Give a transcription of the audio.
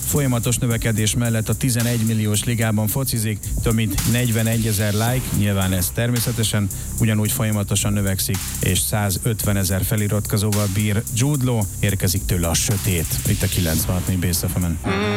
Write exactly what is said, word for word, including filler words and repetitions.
folyamatos növekedés mellett a tizenegy milliós ligában focizik, több mint negyvenegy ezer like, nyilván ez természetesen ugyanúgy folyamatosan növekszik, és százötven ezer feliratkozóval bír Jude Law, érkezik tőle a sötét, itt a kilencvenhat Bész ef emen.